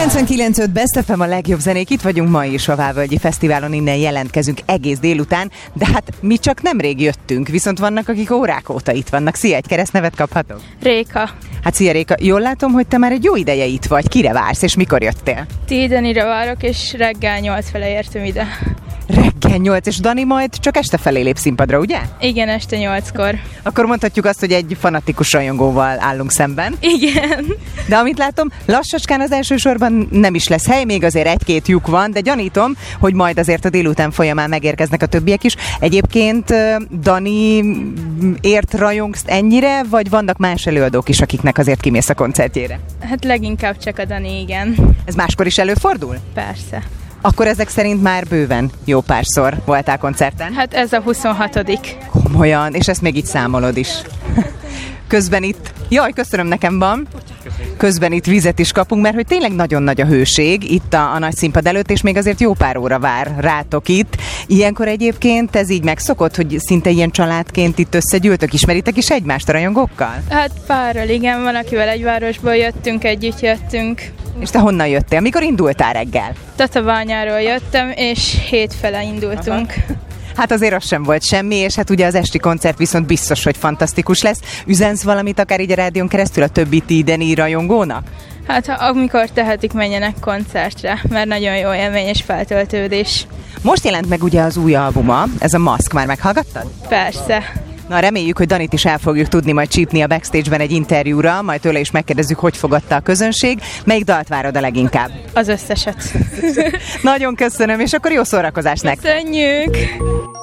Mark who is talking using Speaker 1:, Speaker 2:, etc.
Speaker 1: 99.5 Best FM a legjobb zenék, itt vagyunk ma is a Vávölgyi Fesztiválon, innen jelentkezünk egész délután, de hát mi csak nemrég jöttünk, viszont vannak, akik órák óta itt vannak. Szia, egy keresztnevet kaphatok?
Speaker 2: Réka.
Speaker 1: Hát szia Réka, jól látom, hogy te már egy jó ideje itt vagy, kire vársz és mikor jöttél?
Speaker 2: Danire várok, és reggel 8 fele értem ide.
Speaker 1: Reggel 8, és Dani majd csak este felé lép színpadra, ugye?
Speaker 2: Igen, este 8-kor.
Speaker 1: Akkor mondhatjuk azt, hogy egy fanatikus rajongóval állunk szemben.
Speaker 2: Igen.
Speaker 1: De amit látom, lassacskán az elsősorban nem is lesz hely, még azért egy-két lyuk van, de gyanítom, hogy majd azért a délután folyamán megérkeznek a többiek is. Egyébként Dani ért rajongsz ennyire, vagy vannak más előadók is, akiknek azért kimész a koncertjére?
Speaker 2: Hát leginkább csak a Dani, igen.
Speaker 1: Ez máskor is előfordul?
Speaker 2: Persze.
Speaker 1: Akkor ezek szerint már bőven jó párszor voltál koncerten?
Speaker 2: Hát ez a 26.
Speaker 1: Komolyan, és ezt még így számolod is. Közben itt, jaj, köszönöm, nekem van. Közben itt vizet is kapunk, mert hogy tényleg nagyon nagy a hőség itt a nagy színpad előtt, és még azért jó pár óra vár rátok itt. Ilyenkor egyébként ez így megszokott, hogy szinte ilyen családként itt összegyűltök, ismeritek is egymást a rajongókkal?
Speaker 2: Hát párral, igen, van, akivel egy városból jöttünk, együtt jöttünk.
Speaker 1: És te honnan jöttél? Mikor indultál reggel?
Speaker 2: Tatabányáról jöttem, és 7 fele indultunk.
Speaker 1: Aha. Hát azért az sem volt semmi, és hát ugye az esti koncert viszont biztos, hogy fantasztikus lesz. Üzensz valamit akár így a rádión keresztül a többi Dani rajongónak?
Speaker 2: Hát amikor tehetik, menjenek koncertre, mert nagyon jó élmény és feltöltődés.
Speaker 1: Most jelent meg ugye az új albuma, ez a Maszk, már meghallgattad?
Speaker 2: Persze.
Speaker 1: Na, reméljük, hogy Danit is el fogjuk tudni majd csípni a backstage-ben egy interjúra, majd tőle is megkérdezzük, hogy fogadta a közönség. Melyik dalt várod a leginkább?
Speaker 2: Az összeset.
Speaker 1: Nagyon köszönöm, és akkor jó szórakozást nektek!
Speaker 2: Köszönjük!